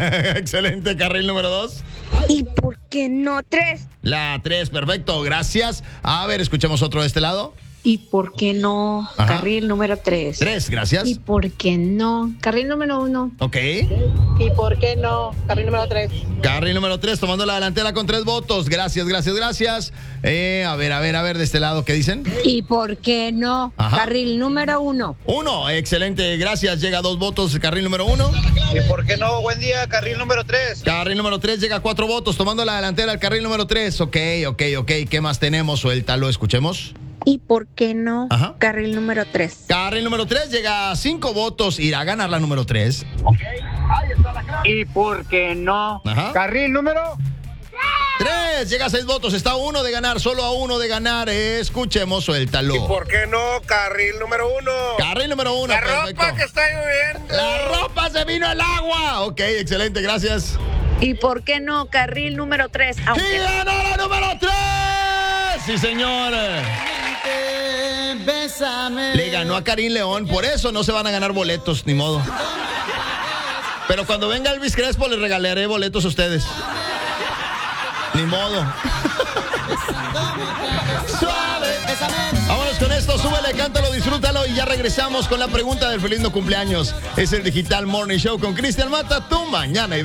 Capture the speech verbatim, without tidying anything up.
Excelente, carril número dos. ¿Y por qué no tres? La tres, perfecto, gracias. A ver, escuchemos otro de este lado. ¿Y por qué no? Ajá. Carril número tres. Tres, gracias. ¿Y por qué no? Carril número uno. Ok. ¿Y por qué no? Carril número tres. Carril número tres, tomando la delantera con tres votos. Gracias, gracias, gracias. Eh, a ver, a ver, a ver, de este lado, ¿qué dicen? ¿Y por qué no? Ajá. Carril número uno. Uno, excelente, gracias. Llega a dos votos, carril número uno. ¿Y por qué no? Buen día, carril número tres. Carril número tres llega a cuatro votos, tomando la delantera al carril número tres. Ok, ok, ok. ¿Qué más tenemos? Suéltalo, escuchemos. ¿Y por qué no? Ajá. Carril número tres. Carril número tres llega a cinco votos. Irá a ganar la número tres. ¿Y por qué no? Ajá. Carril número tres, llega a seis votos. Está a uno de ganar, solo a uno de ganar. Escuchemos, suéltalo. ¿Y por qué no? Carril número uno. Carril número uno. La perfecto. ropa que está lloviendo. La ropa se vino al agua. Ok, excelente, gracias. ¿Y por qué no? Carril número tres. ¡Y Aunque... ganó la número tres! Sí, señor. Bésame. Le ganó a Karim León, por eso no se van a ganar boletos, ni modo. Pero cuando venga Elvis Crespo les regalaré boletos a ustedes. Ni modo. Suave, bésame. Vámonos con esto, súbele, cántalo, disfrútalo y ya regresamos con la pregunta del feliz no cumpleaños. Es el Digital Morning Show con Cristian Mata, tu mañana.